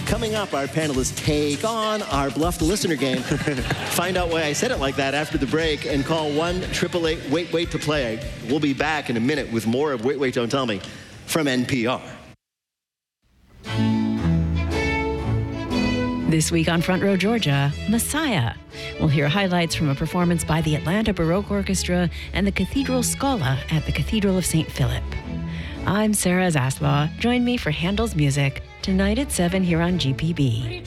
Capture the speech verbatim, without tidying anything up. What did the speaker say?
Coming up, our panelists take on our Bluff the Listener game. Find out why I said it like that after the break and call one eight eight eight wait wait to play. We'll be back in a minute with more of Wait, Wait, Don't Tell Me from N P R. This week on Front Row Georgia, Messiah. We'll hear highlights from a performance by the Atlanta Baroque Orchestra and the Cathedral Scala at the Cathedral of Saint Philip. I'm Sarah Zaslaw. Join me for Handel's Music tonight at seven here on G P B.